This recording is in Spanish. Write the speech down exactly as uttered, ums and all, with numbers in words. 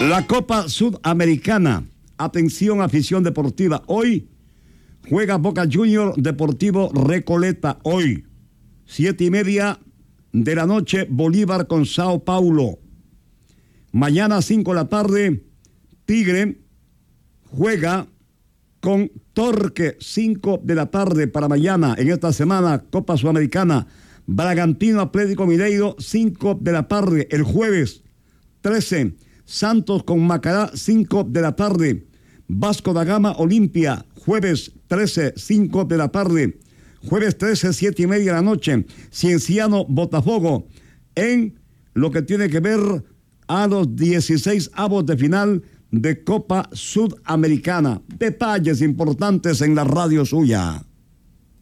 La Copa Sudamericana. Atención, afición deportiva. Hoy juega Boca Juniors Deportivo Recoleta. Hoy, siete y media de la noche, Bolívar con Sao Paulo. Mañana, cinco de la tarde, Tigre juega con Torque. Cinco de la tarde para mañana, en esta semana, Copa Sudamericana. Bragantino Atlético Mineiro, cinco de la tarde. El jueves, trece, Santos con Macará, cinco de la tarde. Vasco da Gama Olimpia, jueves trece, cinco de la tarde. Jueves trece, siete y media de la noche, Cienciano Botafogo, en lo que tiene que ver a los dieciséis avos de final de Copa Sudamericana. Detalles importantes en la radio suya.